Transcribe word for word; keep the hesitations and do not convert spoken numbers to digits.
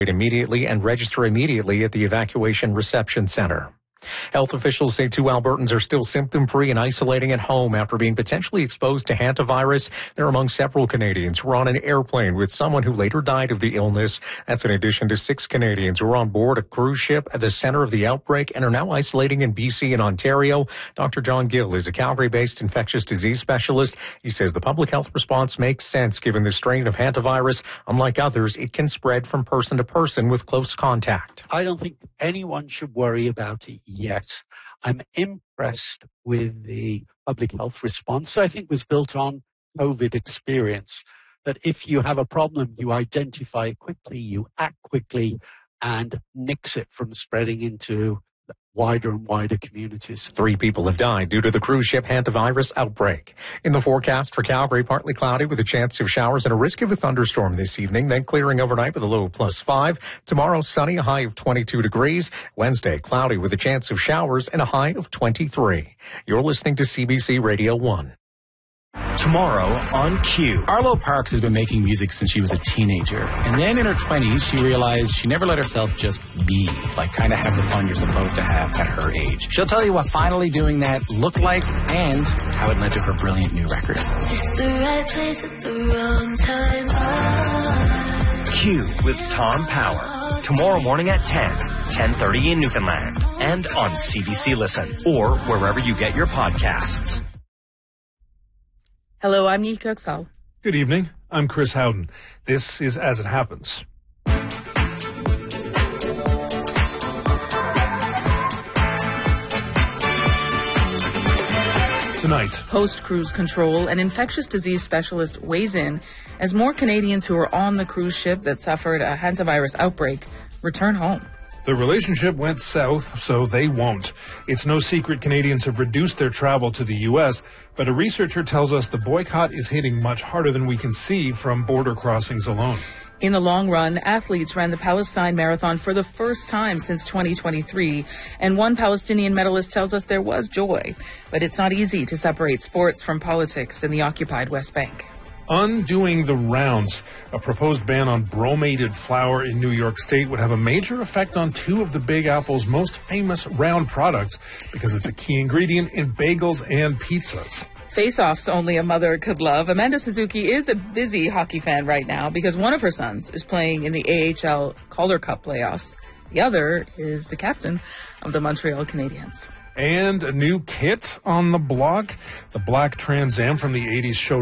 immediately and register immediately at the evacuation reception center. Health officials say two Albertans are still symptom-free and isolating at home after being potentially exposed to hantavirus. They're among several Canadians who were on an airplane with someone who later died of the illness. That's in addition to six Canadians who were on board a cruise ship at the center of the outbreak and are now isolating in B C and Ontario. Doctor John Gill is a Calgary-based infectious disease specialist. He says the public health response makes sense given the strain of hantavirus. Unlike others, it can spread from person to person with close contact. I don't think anyone should worry about it yet. I'm impressed with the public health response I think was built on COVID experience, that if you have a problem, you identify it quickly, you act quickly, and nix it from spreading into wider and wider communities. Three people have died due to the cruise ship hantavirus outbreak. In the forecast for Calgary, partly cloudy with a chance of showers and a risk of a thunderstorm this evening, then clearing overnight with a low of plus five. Tomorrow, sunny, a high of twenty-two degrees. Wednesday, cloudy with a chance of showers and a high of twenty-three. You're listening to C B C Radio one. Tomorrow on Q. Arlo Parks has been making music since she was a teenager. And then in her twenties, she realized she never let herself just be, like kind of have the fun you're supposed to have at her age. She'll tell you what finally doing that looked like and how it led to her brilliant new record. It's the right place at the wrong time. Oh. Q with Tom Power. Tomorrow morning at ten, ten thirty in Newfoundland. And on C B C Listen or wherever you get your podcasts. Hello, I'm Nick Kirksall. Good evening. I'm Chris Howden. This is As It Happens. Tonight, Post-cruise control, an infectious disease specialist weighs in as more Canadians who were on the cruise ship that suffered a hantavirus outbreak return home. the relationship went south, so they won't. It's no secret Canadians have reduced their travel to the U S, but a researcher tells us the boycott is hitting much harder than we can see from border crossings alone. In the long run, athletes ran the Palestine Marathon for the first time since twenty twenty-three, and one Palestinian medalist tells us there was joy. But it's not easy to separate sports from politics in the occupied West Bank. Undoing the rounds. A proposed ban on bromated flour in New York State would have a major effect on two of the Big Apple's most famous round products because it's a key ingredient in bagels and pizzas. Face-offs only a mother could love. Amanda Suzuki is a busy hockey fan right now because one of her sons is playing in the A H L Calder Cup playoffs. The other is the captain of the Montreal Canadiens. And a new kit on the block. The black Trans Am from the eighties showed